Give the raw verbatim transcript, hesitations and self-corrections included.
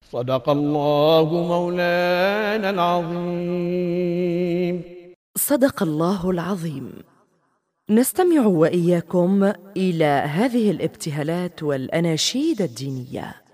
صدق الله مولانا العظيم. صدق الله العظيم. نستمع وإياكم إلى هذه الابتهالات والأناشيد الدينية.